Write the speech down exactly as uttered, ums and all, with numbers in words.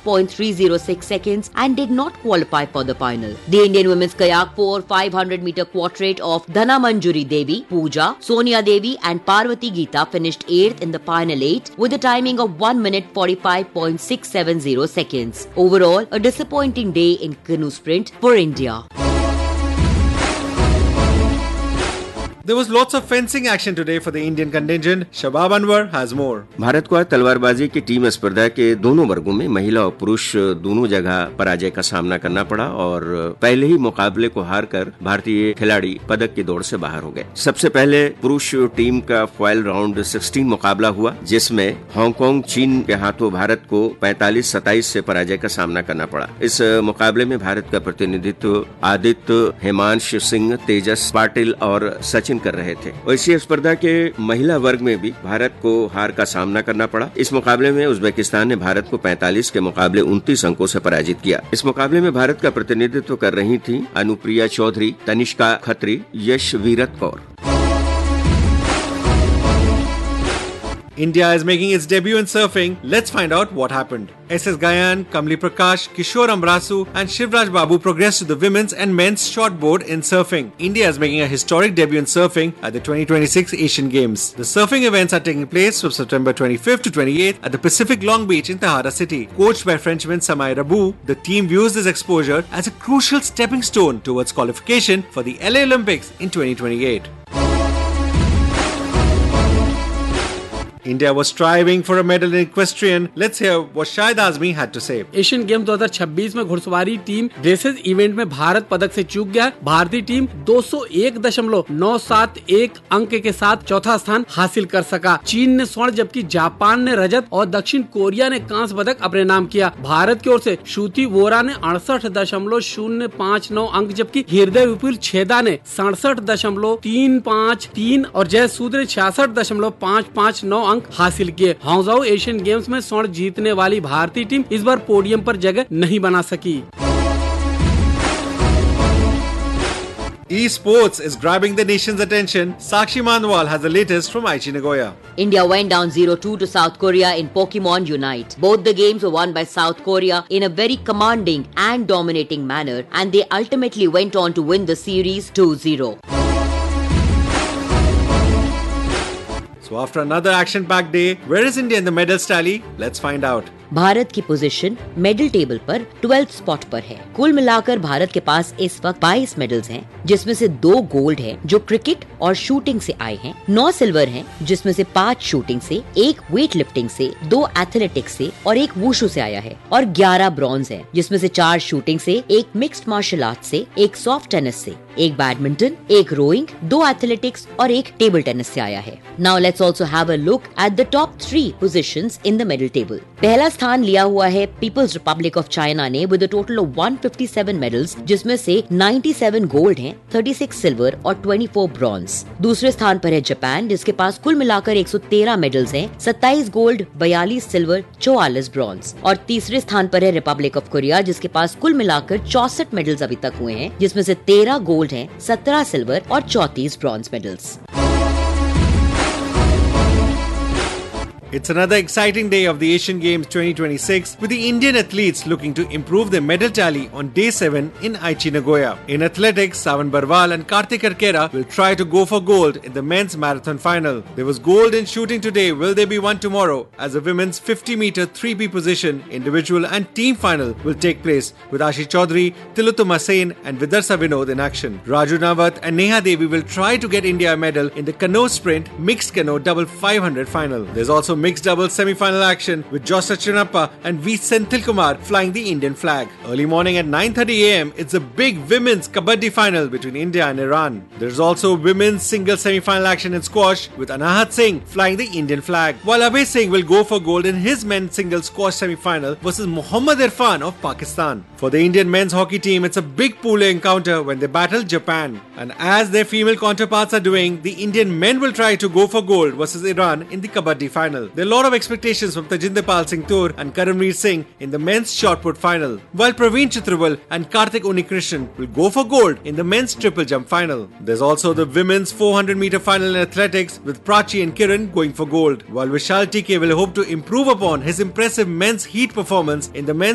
point three zero six seconds and did not qualify for the final. The Indian women's kayak four five hundred meter quadrat of Dhana Manjuri Devi, Pooja, Sonia Devi and Parvati Geeta finished eighth in the final eight with a timing of one minute forty-five point six seven zero seconds. Overall, a disappointing day in canoe sprint for India. There was lots of fencing action today for the Indian contingent. Shabab Anwar has more. Bharat को आज तलवारबाजी की team स्पर्धा के दोनों वर्गों में महिला और पुरुष दोनों जगह पराजय का सामना करना पड़ा और पहले ही मुकाबले को हारकर भारतीय खिलाड़ी पदक की दौड़ से बाहर हो गए। सबसे पहले पुरुष टीम का फाइनल राउंड सोलह मुकाबला हुआ, जिसमें हांगकांग चीन के हाथों भारत को पैंतालीस सत्ताईस से पराजय का सामना करना पड़ा। इस मुकाबले में भारत का प्रतिनिधित्व आदित्य, हिमांश सिंह, तेजस पाटिल और सचिन कर रहे थे। और इसी स्पर्धा के महिला वर्ग में भी भारत को हार का सामना करना पड़ा। इस मुकाबले में उज्बेकिस्तान ने भारत को पैंतालीस के मुकाबले उनतीस अंकों से पराजित किया। इस मुकाबले में भारत का प्रतिनिधित्व कर रही थी Anupriya Chaudhary, Tanishka Khatri, यशवीरत Kaur. India is making its debut in surfing. Let's find out what happened. S S Gayan, Kamli Prakash, Kishore Ambrasu and Shivraj Babu progressed to the women's and men's shortboard in surfing. India is making a historic debut in surfing at the twenty twenty-six Asian Games. The surfing events are taking place from September twenty-fifth to twenty-eighth at the Pacific Long Beach in Tahara City. Coached by Frenchman Samay Rabu, the team views this exposure as a crucial stepping stone towards qualification for the L A Olympics in twenty twenty-eight. India was striving for a medal in equestrian. Let's hear what Shahid Azmi had to say. Asian game दो हज़ार छब्बीस में घुड़सवारी team dresses event में भारत पदक से चूक गया। भारतीय टीम दो सौ एक दशमलव नौ सात एक अंक के साथ चौथा स्थान हासिल कर सका। चीन ने स्वर्ण जबकि जापान ने रजत और दक्षिण कोरिया ने कांस्य पदक अपने नाम किया। भारत की ओर से श्रुति वोरा ने अड़सठ दशमलव शून्य पाँच नौ अंक, जबकि हृदय विपुल छेदा ने सड़सठ दशमलव तीन पाँच तीन और जय सूद ने छियासठ दशमलव पाँच पाँच नौ अंक हासिल किए। हांगझाओ एशियन गेम्स में स्वर्ण जीतने वाली भारतीय टीम इस बार पोडियम पर जगह नहीं बना सकी। Esports is grabbing the nation's attention. Sakshi Manwal has the latest from Aichi Nagoya. India went down zero two to South Korea in Pokemon Unite. Both the games were won by South Korea in a very commanding and dominating manner, and they ultimately went on to win the series two zero. So after another action-packed day, where is India in the medals tally? Let's find out. Bharat की position medal table पर twelfth spot पर है। कुल मिलाकर भारत के पास इस वक्त बाईस मेडल्स हैं, जिसमें से दो गोल्ड हैं जो क्रिकेट और शूटिंग से आए हैं, नौ सिल्वर हैं जिसमें से पाँच शूटिंग से, एक वेट लिफ्टिंग से, दो एथलेटिक्स से और एक वुशु से आया है, और ग्यारह ब्रॉन्ज हैं जिसमें से चार शूटिंग से, एक मिक्स्ड मार्शल आर्ट से, एक सॉफ्ट टेनिस से, एक बैडमिंटन, एक रोइंग, दो एथलेटिक्स और एक टेबल टेनिस से आया है। Now let's also have a look at the top three positions in the medal table. पहला स्थान लिया हुआ है पीपल्स रिपब्लिक ऑफ चाइना ने विद अ टोटल ऑफ एक सौ सत्तावन मेडल्स, जिसमें से सत्तानवे गोल्ड हैं, छत्तीस सिल्वर और चौबीस ब्रॉन्ज। दूसरे स्थान पर है जापान, जिसके पास कुल मिलाकर एक सौ तेरह मेडल्स हैं, सत्ताईस गोल्ड, बयालीस सिल्वर, चौवालीस ब्रॉन्ज। और तीसरे स्थान पर है रिपब्लिक ऑफ कोरिया, जिसके पास कुल मिलाकर चौसठ मेडल्स अभी तक हुए हैं, जिसमें से तेरह गोल्ड हैं, सत्रह सिल्वर और चौंतीस bronze medals. It's another exciting day of the Asian Games twenty twenty-six, with the Indian athletes looking to improve their medal tally on day seven in Aichi Nagoya. In athletics, Savan Barwal and Kartik Arkera will try to go for gold in the men's marathon final. There was gold in shooting today. Will there be one tomorrow? As the women's fifty meter three B position, individual and team final will take place with Ashi Chaudhary, Tilotoma Sen and Vidarsa Vinod in action. Raju Nawat and Neha Devi will try to get India a medal in the canoe sprint mixed canoe double five hundred final. There's also mixed double semi-final action with Joshua Chinappa and V. Senthil Kumar flying the Indian flag. Early morning at nine thirty a m, it's a big women's kabaddi final between India and Iran. There's also women's single semi-final action in squash with Anahat Singh flying the Indian flag, while Abhay Singh will go for gold in his men's single squash semi-final versus Mohammad Irfan of Pakistan. For the Indian men's hockey team, it's a big pool encounter when they battle Japan. And as their female counterparts are doing, the Indian men will try to go for gold versus Iran in the kabaddi final. There are a lot of expectations from Tajinder Pal Singh Toor and Karamveer Singh in the men's shot put final, while Praveen Chitraval and Karthik Unnikrishnan will go for gold in the men's triple jump final. There's also the women's four hundred meter final in athletics with Prachi and Kiran going for gold, while Vishal T K will hope to improve upon his impressive men's heat performance in the men's